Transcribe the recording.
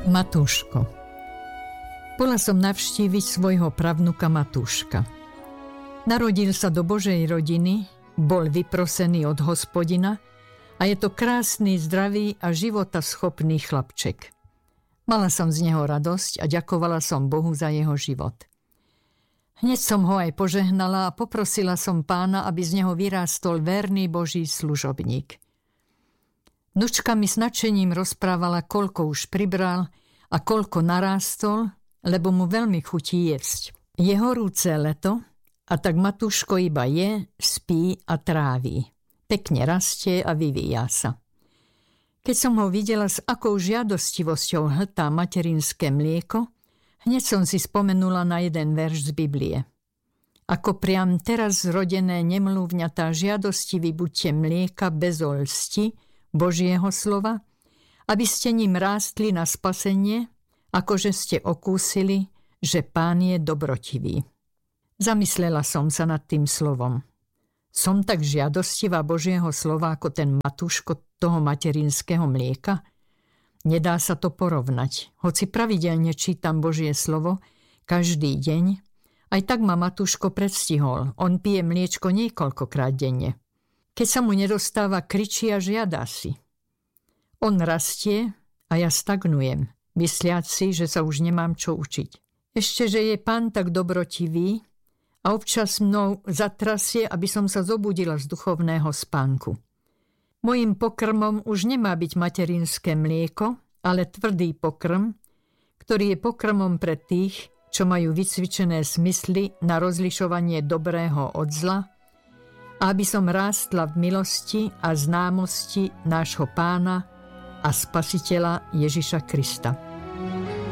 Matúško. Bola som navštíviť svojho pravnuka Matúška. Narodil sa do Božej rodiny, bol vyprosený od Hospodina a je to krásny, zdravý a životaschopný chlapček. Mala som z neho radosť a ďakovala som Bohu za jeho život. Hneď som ho aj požehnala a poprosila som Pána, aby z neho vyrástol verný Boží služobník. Vnučka mi s nadšením rozprávala, koľko už pribral a koľko narástol, lebo mu veľmi chutí jesť. Je horúce leto a tak Matúško iba je, spí a tráví. Pekne rastie a vyvíja sa. Keď som ho videla, s akou žiadostivosťou hltá materinské mlieko, hneď som si spomenula na jeden verš z Biblie. Ako priam teraz zrodené nemluvňatá žiadostivý buďte mlieka bez lsti Božieho slova, aby ste ním rástli na spasenie, akože ste okúsili, že Pán je dobrotivý. Zamyslela som sa nad tým slovom. Som tak žiadostivá Božieho slova ako ten Matúško toho materinského mlieka? Nedá sa to porovnať. Hoci pravidelne čítam Božie slovo každý deň, aj tak ma Matúško predstihol. On pije mliečko niekoľkokrát denne. Keď sa mu nedostáva, kričí a žiadá si. On rastie a ja stagnujem, mysliac si, že sa už nemám čo učiť. Ešte, že je Pán tak dobrotivý a občas mnou zatrasie, aby som sa zobudila z duchovného spánku. Mojím pokrmom už nemá byť materinské mlieko, ale tvrdý pokrm, ktorý je pokrmom pre tých, čo majú vycvičené smysly na rozlišovanie dobrého od zla, a aby som rástla v milosti a známosti nášho Pána a Spasiteľa Ježiša Krista.